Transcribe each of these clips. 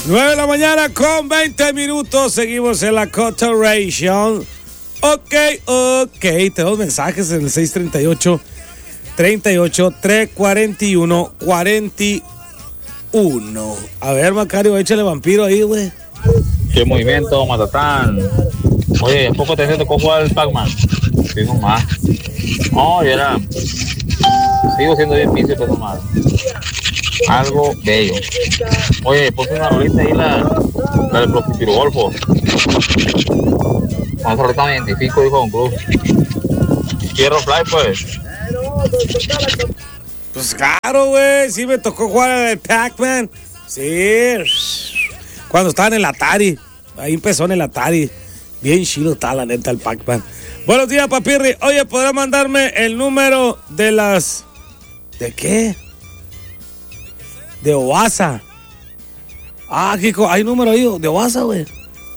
9 de la mañana con 20 minutos. Seguimos en la Cotoration. Ok. Tenemos mensajes en el 638-341-41. A ver, Macario, échale vampiro ahí, güey. ¿Qué movimiento, Matatán? Oye, ¿a poco te tocó jugar el Pac-Man? Sí, nomás. No, yo era... Sigo siendo bien pinche, pero nomás. Algo bello. Oye, ponte una rolita ahí, la del Profitiro Golfo. Con esa rolita me identifico, dijo Don Cruz. Fierro Fly, pues. Pues claro, güey. Sí me tocó jugar el Pac-Man. Sí. Cuando estaba en el Atari. Ahí empezó en el Atari. Bien chido está, la neta, el Pac-Man. Buenos días, papirri. Oye, ¿podrás mandarme el número de las... ¿De qué? De OASA. Ah, Kiko, hay número ahí de OASA, güey.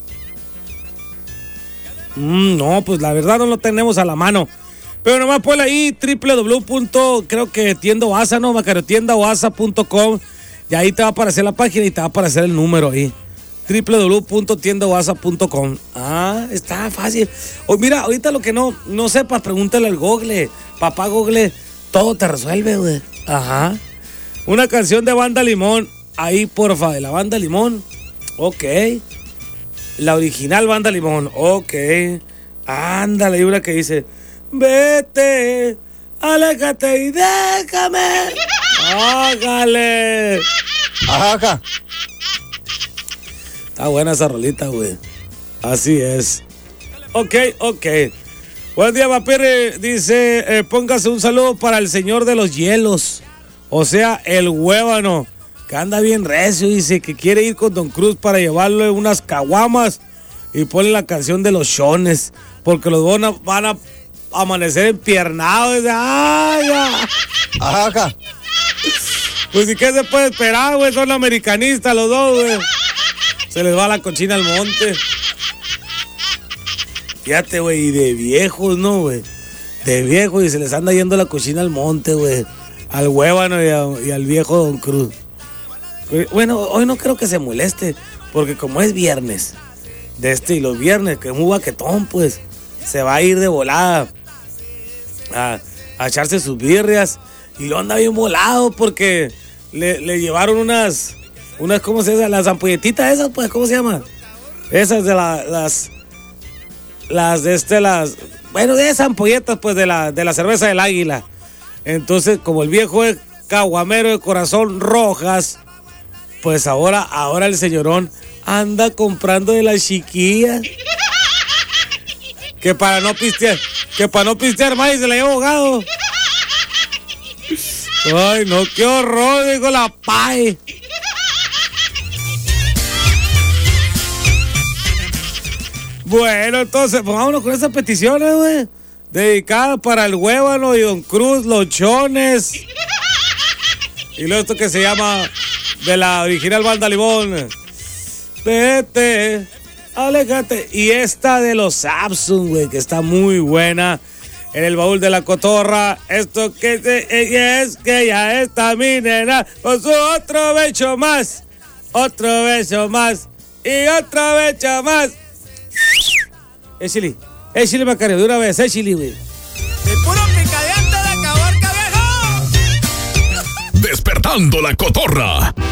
No, pues la verdad no lo tenemos a la mano. Pero nomás ponle ahí creo que tienda OASA, ¿no? Macariotiendaoasa.com. Y ahí te va a aparecer la página y te va a aparecer el número ahí. www.tiendaoasa.com. Ah, está fácil. Oh, mira, ahorita lo que no sepas, pregúntale al Google. Papá Google, todo te resuelve, güey. Ajá. Una canción de Banda Limón. Ahí, porfa, de la Banda Limón. Ok. La original Banda Limón. Ok. Ándale, hay una que dice: vete, aléjate y déjame. Hágale. Ajá. Está buena esa rolita, güey. Así es. Ok. Buen día, papirri. Dice, póngase un saludo para el señor de los hielos. O sea, el huévano, que anda bien recio. Dice que quiere ir con Don Cruz para llevarle unas caguamas. Y pone la canción de los chones. Porque los van a amanecer empiernados. ¡Ay, ya! Ajá. Pues, ¿y qué se puede esperar, güey? Son americanistas los dos, güey. Se les va la cochina al monte. Fíjate, güey, y de viejos, ¿no, güey? De viejos, y se les anda yendo la cochina al monte, güey. Al huévano y al viejo Don Cruz. Bueno, hoy no creo que se moleste, porque como es viernes, y los viernes, que es muy baquetón, pues, se va a ir de volada a echarse sus birrias. Y lo anda bien volado, porque le llevaron unas, ¿cómo se llama? Las ampolletitas esas, pues, ¿cómo se llama? Esas de bueno, de esas ampolletas, pues, de la cerveza del Águila. Entonces, como el viejo es caguamero de corazón rojas, pues ahora el señorón anda comprando de las chiquillas. Que para no pistear más y se la lleva ahogado. Ay, no, qué horror, dijo la Pai. Bueno, entonces, pues vámonos con esas peticiones, güey. Dedicadas para el huévano y Don Cruz, los chones. Y luego esto que se llama de la original Banda Limón. Vete, aléjate. Y esta de los Samsung, güey, que está muy buena. En el baúl de la cotorra. Esto que es que ya está mi nena. Con su otro beso más. Otro beso más. Y otro beso más. Échale, Macario, de una vez, échale, güey. El puro picadiente de Caborca, viejo. Despertando la cotorra.